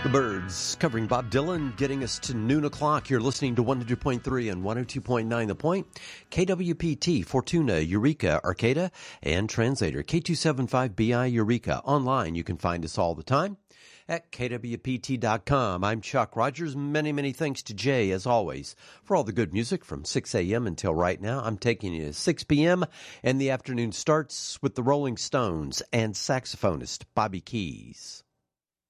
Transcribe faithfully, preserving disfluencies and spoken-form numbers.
The Byrds covering Bob Dylan, getting us to noon o'clock. You're listening to one hundred point three and one oh two point nine The Point, K W P T, Fortuna, Eureka, Arcata, and Translator, K two seventy-five B I Eureka. Online, you can find us all the time at K W P T dot com. I'm Chuck Rogers. Many, many thanks to Jay, as always, for all the good music from six a.m. until right now. I'm taking you to six p.m., and the afternoon starts with the Rolling Stones and saxophonist Bobby Keys.